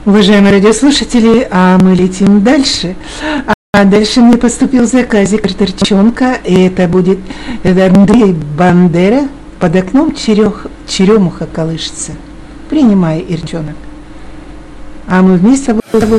Уважаемые радиослушатели, а мы летим дальше. А дальше мне поступил заказик Тарчонка, и это Андрей Бандера. Под окном черемуха колышется. Принимай, Ирчонок. А мы вместе с тобой